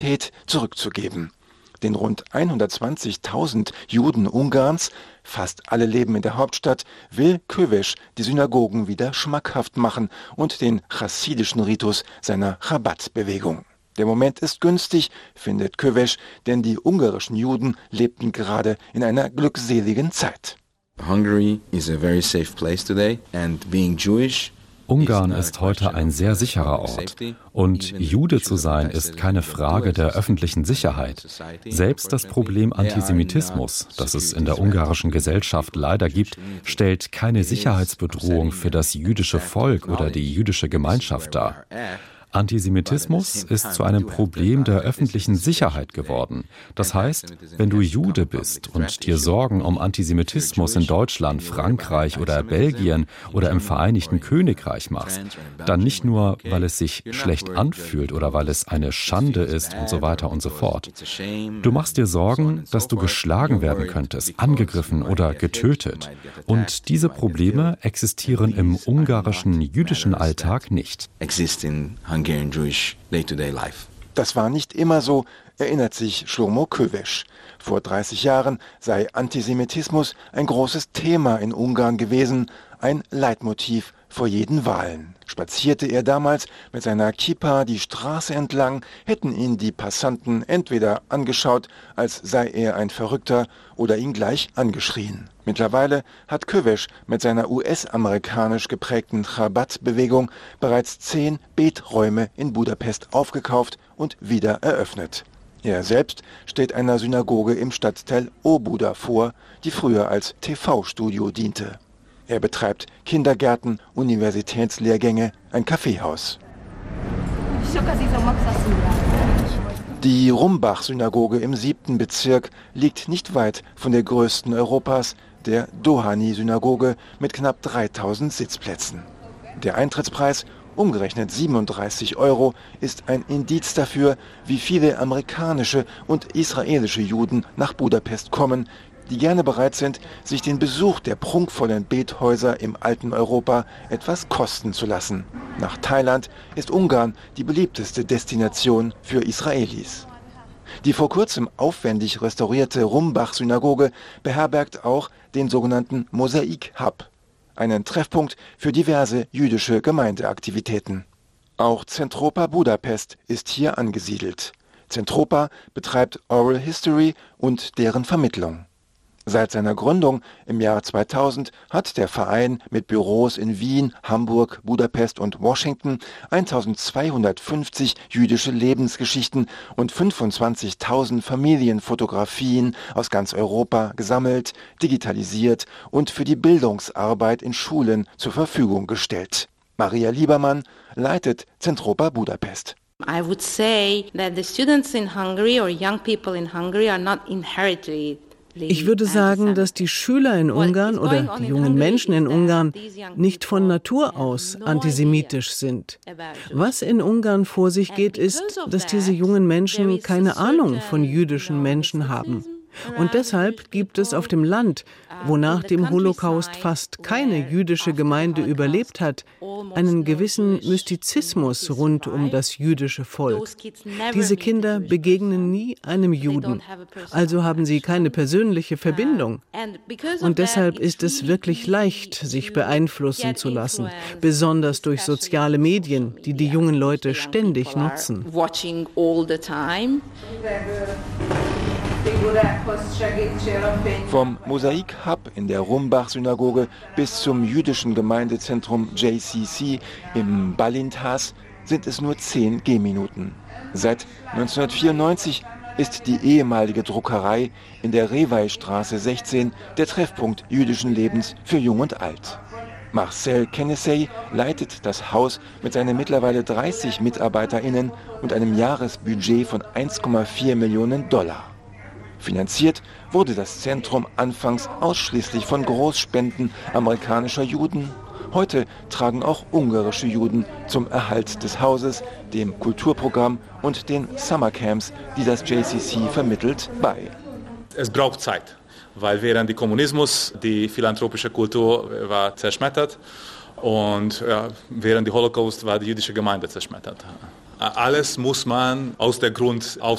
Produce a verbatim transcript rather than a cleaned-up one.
zurückzugeben. Den rund hundertzwanzigtausend Juden Ungarns, fast alle leben in der Hauptstadt, will Kövesi die Synagogen wieder schmackhaft machen und den chassidischen Ritus seiner Chabad-Bewegung. Der Moment ist günstig, findet Kövesi, denn die ungarischen Juden lebten gerade in einer glückseligen Zeit. Hungary is a very safe place today, and being Jewish Ungarn ist heute ein sehr sicherer Ort. Und Jude zu sein, ist keine Frage der öffentlichen Sicherheit. Selbst das Problem Antisemitismus, das es in der ungarischen Gesellschaft leider gibt, stellt keine Sicherheitsbedrohung für das jüdische Volk oder die jüdische Gemeinschaft dar. Antisemitismus ist zu einem Problem der öffentlichen Sicherheit geworden. Das heißt, wenn du Jude bist und dir Sorgen um Antisemitismus in Deutschland, Frankreich oder Belgien oder im Vereinigten Königreich machst, dann nicht nur, weil es sich schlecht anfühlt oder weil es eine Schande ist und so weiter und so fort. Du machst dir Sorgen, dass du geschlagen werden könntest, angegriffen oder getötet. Und diese Probleme existieren im ungarischen jüdischen Alltag nicht. Das war nicht immer so, erinnert sich Shlomo Kövesi. Vor dreißig Jahren sei Antisemitismus ein großes Thema in Ungarn gewesen, ein Leitmotiv vor jeden Wahlen. Spazierte er damals mit seiner Kippa die Straße entlang, hätten ihn die Passanten entweder angeschaut, als sei er ein Verrückter, oder ihn gleich angeschrien. Mittlerweile hat Kövesi mit seiner U S-amerikanisch geprägten Chabad-Bewegung bereits zehn Beträume in Budapest aufgekauft und wieder eröffnet. Er selbst steht einer Synagoge im Stadtteil Óbuda vor, die früher als T V-Studio diente. Er betreibt Kindergärten, Universitätslehrgänge, ein Kaffeehaus. Die Rumbach-Synagoge im siebten Bezirk liegt nicht weit von der größten Europas, der Dohani-Synagoge mit knapp dreitausend Sitzplätzen. Der Eintrittspreis, umgerechnet siebenunddreißig Euro, ist ein Indiz dafür, wie viele amerikanische und israelische Juden nach Budapest kommen, die gerne bereit sind, sich den Besuch der prunkvollen Bethäuser im alten Europa etwas kosten zu lassen. Nach Thailand ist Ungarn die beliebteste Destination für Israelis. Die vor kurzem aufwendig restaurierte Rumbach-Synagoge beherbergt auch den sogenannten Mosaik-Hub, einen Treffpunkt für diverse jüdische Gemeindeaktivitäten. Auch Zentropa Budapest ist hier angesiedelt. Zentropa betreibt Oral History und deren Vermittlung. Seit seiner Gründung im Jahr zweitausend hat der Verein mit Büros in Wien, Hamburg, Budapest und Washington eintausendzweihundertfünfzig jüdische Lebensgeschichten und fünfundzwanzigtausend Familienfotografien aus ganz Europa gesammelt, digitalisiert und für die Bildungsarbeit in Schulen zur Verfügung gestellt. Maria Liebermann leitet Zentropa Budapest. I would say that the students in Hungary or young people in Hungary are not inherently Ich würde sagen, dass die Schüler in Ungarn oder die jungen Menschen in Ungarn nicht von Natur aus antisemitisch sind. Was in Ungarn vor sich geht, ist, dass diese jungen Menschen keine Ahnung von jüdischen Menschen haben. Und deshalb gibt es auf dem Land, wo nach dem Holocaust fast keine jüdische Gemeinde überlebt hat, einen gewissen Mystizismus rund um das jüdische Volk. Diese Kinder begegnen nie einem Juden, also haben sie keine persönliche Verbindung. Und deshalb ist es wirklich leicht, sich beeinflussen zu lassen, besonders durch soziale Medien, die die jungen Leute ständig nutzen. Vom Mosaik-Hub in der Rumbach-Synagoge bis zum jüdischen Gemeindezentrum J C C im Balintás sind es nur zehn Gehminuten. Seit neunzehnhundertvierundneunzig ist die ehemalige Druckerei in der Reweistraße sechzehn der Treffpunkt jüdischen Lebens für Jung und Alt. Marcel Kenessey leitet das Haus mit seinen mittlerweile dreißig MitarbeiterInnen und einem Jahresbudget von eins Komma vier Millionen Dollar. Finanziert wurde das Zentrum anfangs ausschließlich von Großspenden amerikanischer Juden. Heute tragen auch ungarische Juden zum Erhalt des Hauses, dem Kulturprogramm und den Summercamps, die das J C C vermittelt, bei. Es braucht Zeit, weil während des Kommunismus die philanthropische Kultur war zerschmettert und ja, während des Holocaust war die jüdische Gemeinde zerschmettert. Alles muss man aus der Grund aufbauen.